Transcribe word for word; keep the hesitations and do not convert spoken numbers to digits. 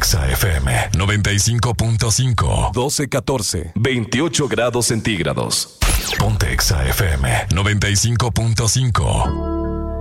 Exa F M noventa y cinco punto cinco. doce catorce. veintiocho grados centígrados. Ponte Exa F M noventa y cinco punto cinco.